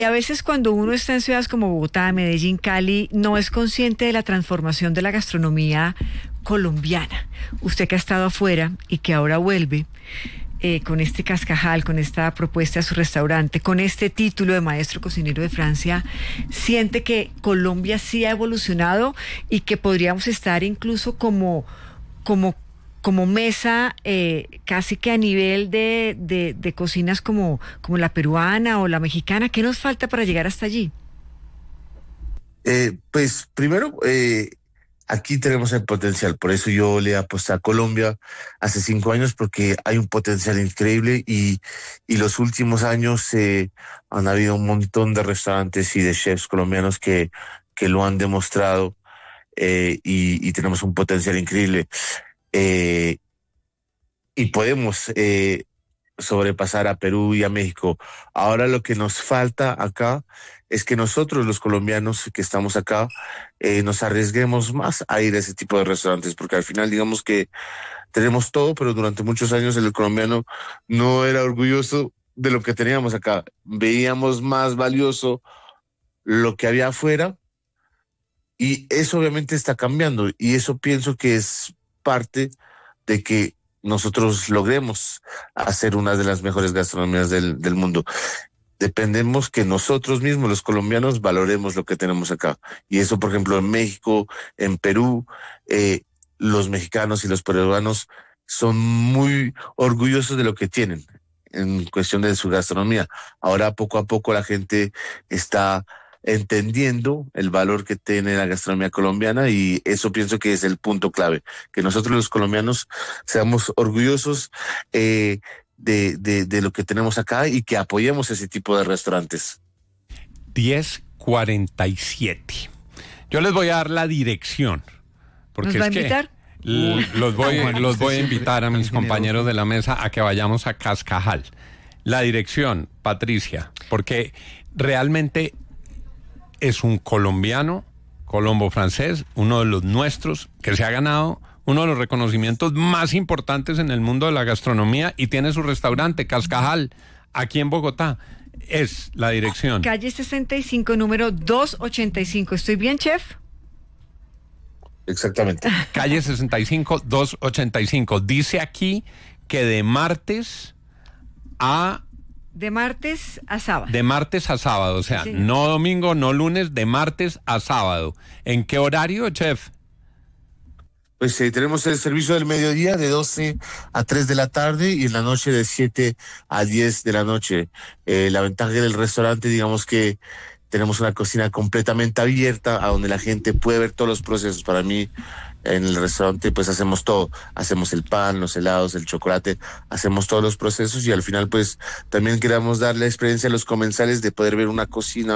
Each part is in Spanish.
a veces cuando uno está en ciudades como Bogotá, Medellín, Cali, no es consciente de la transformación de la gastronomía colombiana. Usted que ha estado afuera y que ahora vuelve con este cascajal, con esta propuesta de su restaurante, con este título de maestro cocinero de Francia, ¿siente que Colombia sí ha evolucionado y que podríamos estar incluso como mesa casi que a nivel de cocinas como la peruana o la mexicana? ¿Qué nos falta para llegar hasta allí? Pues primero, aquí tenemos el potencial, por eso yo le aposté a Colombia hace 5 años, porque hay un potencial increíble y los últimos años han habido un montón de restaurantes y de chefs colombianos que lo han demostrado, y tenemos un potencial increíble. eh, y podemos sobrepasar a Perú y a México. Ahora lo que nos falta acá es que nosotros, los colombianos que estamos acá, nos arriesguemos más a ir a ese tipo de restaurantes, porque al final digamos que tenemos todo, pero durante muchos años el colombiano no era orgulloso de lo que teníamos acá. Veíamos más valioso lo que había afuera, y eso obviamente está cambiando, y eso pienso que es parte de que nosotros logremos hacer una de las mejores gastronomías del mundo. Dependemos que nosotros mismos, los colombianos, valoremos lo que tenemos acá. Y eso, por ejemplo, en México, en Perú, los mexicanos y los peruanos son muy orgullosos de lo que tienen en cuestión de su gastronomía. Ahora, poco a poco, la gente está entendiendo el valor que tiene la gastronomía colombiana, y eso pienso que es el punto clave, que nosotros los colombianos seamos orgullosos de lo que tenemos acá y que apoyemos ese tipo de restaurantes. 10:47. Yo les voy a dar la dirección, porque ¿Nos va a invitar? Los voy a invitar a mis compañeros de la mesa a que vayamos a Cascajal. La dirección, Patricia, porque realmente es un colombiano, colombo-francés, uno de los nuestros, que se ha ganado uno de los reconocimientos más importantes en el mundo de la gastronomía, y tiene su restaurante, Cascajal, aquí en Bogotá. Es la dirección. Calle 65, número 285. ¿Estoy bien, chef? Exactamente. Calle 65, 285. Dice aquí que de martes a sábado. De martes a sábado, o sea, sí, no domingo, no lunes, de martes a sábado. ¿En qué horario, chef? Pues tenemos el servicio del mediodía de 12 a 3 de la tarde, y en la noche de 7 a 10 de la noche. La ventaja del restaurante, digamos que tenemos una cocina completamente abierta, a donde la gente puede ver todos los procesos. Para mí, en el restaurante pues hacemos todo, hacemos el pan, los helados, el chocolate, hacemos todos los procesos, y al final pues también queremos dar la experiencia a los comensales de poder ver una cocina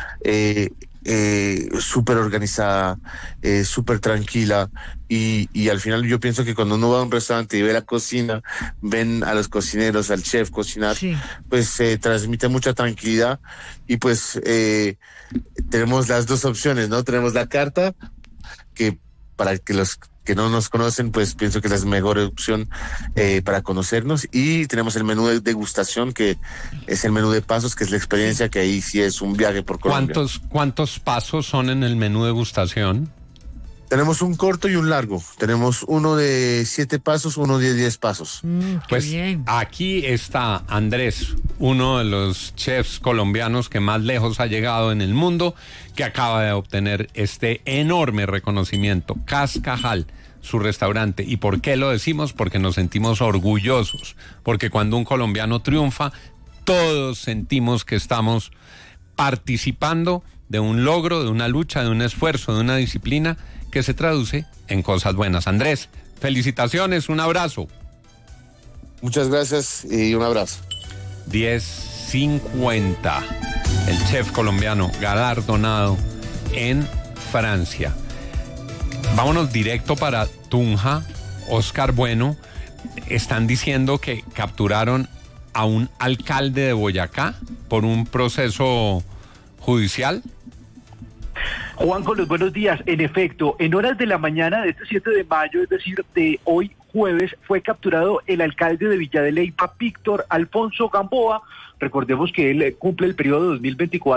súper organizada, súper tranquila, y al final yo pienso que cuando uno va a un restaurante y ve la cocina, ven a los cocineros, al chef cocinar, sí, pues transmite mucha tranquilidad, y pues tenemos las dos opciones, ¿no? Tenemos la carta, que para que los que no nos conocen, pues pienso que es la mejor opción para conocernos, y tenemos el menú de degustación, que es el menú de pasos, que es la experiencia, que ahí sí es un viaje por Colombia. ¿Cuántos pasos son en el menú de degustación? Tenemos un corto y un largo. Tenemos uno de 7 pasos, uno de 10 pasos. Pues bien. Aquí está Andrés, uno de los chefs colombianos que más lejos ha llegado en el mundo, que acaba de obtener este enorme reconocimiento. Cascajal, su restaurante. ¿Y por qué lo decimos? Porque nos sentimos orgullosos. Porque cuando un colombiano triunfa, todos sentimos que estamos participando de un logro, de una lucha, de un esfuerzo, de una disciplina que se traduce en cosas buenas. Andrés, felicitaciones, un abrazo. Muchas gracias y un abrazo. 10:50. El chef colombiano galardonado en Francia. Vámonos directo para Tunja. Oscar Bueno, están diciendo que capturaron a un alcalde de Boyacá por un proceso judicial. Juanjo, los buenos días. En efecto, en horas de la mañana de este 7 de mayo, es decir, de hoy jueves fue capturado el alcalde de Villa de Leyva, Víctor Alfonso Gamboa. Recordemos que él cumple el periodo de 2024